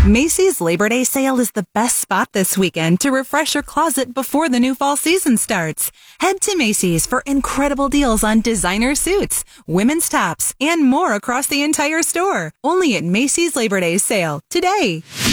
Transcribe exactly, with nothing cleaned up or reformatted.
Macy's Labor Day sale is the best spot this weekend to refresh your closet before the new fall season starts. Head to Macy's for incredible deals on designer suits, women's tops, and more across the entire store. Only at Macy's Labor Day sale today.